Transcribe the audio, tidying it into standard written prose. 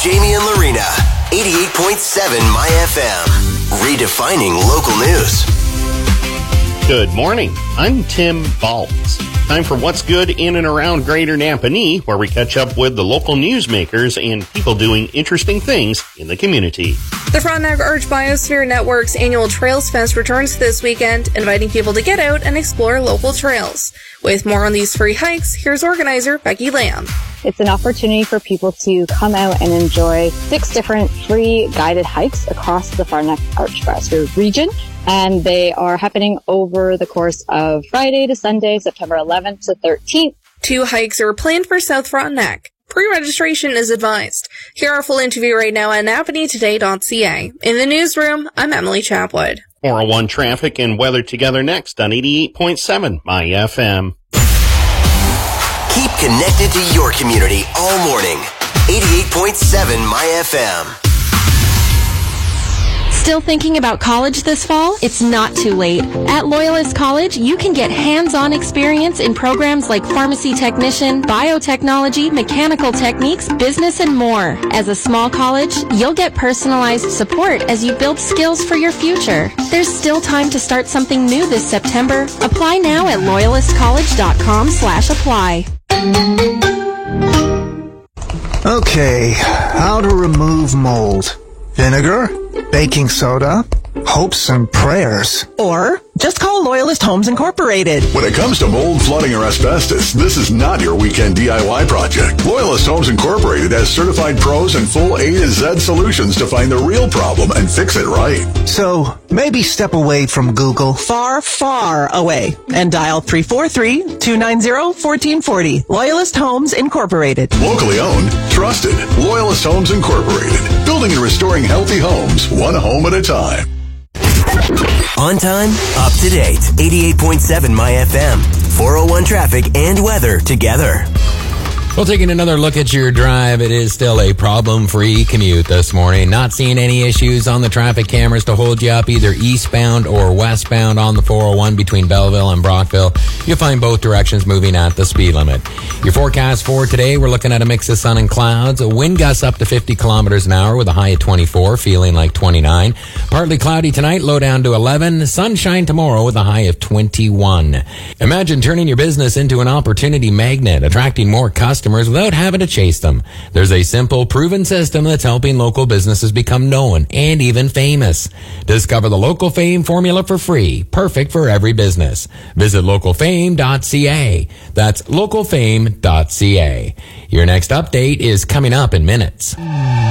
Jamie and Lorena. 88.7 My FM. Redefining local news. Good morning. I'm Tim Baltz. Time for What's Good in and around Greater Napanee, where we catch up with the local newsmakers and people doing interesting things in the community. The Frontenac Arch Biosphere Network's annual Trails Fest returns this weekend, inviting people to get out and explore local trails. With more on these free hikes, here's organizer Becky Lamb. It's an opportunity for people to come out and enjoy 6 different free guided hikes across the Frontenac Arch Biosphere region. And they are happening over the course of Friday to Sunday, September 11th to 13th. 2 hikes are planned for South Frontenac. Pre-registration is advised. Hear our full interview right now at napaneetoday.ca. In the newsroom, I'm Emily Chapwood. 401 traffic and weather together next on 88.7 My FM. Keep connected to your community all morning. 88.7 My FM. Still thinking about college this fall? It's not too late. At Loyalist College, you can get hands-on experience in programs like pharmacy technician, biotechnology, mechanical techniques, business, and more. As a small college, you'll get personalized support as you build skills for your future. There's still time to start something new this September. Apply now at loyalistcollege.com/apply. Okay, how to remove mold. Vinegar, baking soda, hopes and prayers. Or just call Loyalist Homes Incorporated. When it comes to mold, flooding, or asbestos, this is not your weekend DIY project. Loyalist Homes Incorporated has certified pros and full A to Z solutions to find the real problem and fix it right. So, maybe step away from Google. Far, far away. And dial 343-290-1440. Loyalist Homes Incorporated. Locally owned, trusted. Loyalist Homes Incorporated. Building and restoring healthy homes, one home at a time. On time, up to date. 88.7 My FM. 401 traffic and weather together. Well, taking another look at your drive, it is still a problem-free commute this morning. Not seeing any issues on the traffic cameras to hold you up either eastbound or westbound on the 401 between Belleville and Brockville. You'll find both directions moving at the speed limit. Your forecast for today, we're looking at a mix of sun and clouds. A wind gust up to 50 kilometers an hour with a high of 24, feeling like 29. Partly cloudy tonight, low down to 11. Sunshine tomorrow with a high of 21. Imagine turning your business into an opportunity magnet, attracting more customers without having to chase them. There's a simple, proven system that's helping local businesses become known and even famous. Discover the Local Fame formula for free, perfect for every business. Visit localfame.ca. That's localfame.ca. Your next update is coming up in minutes.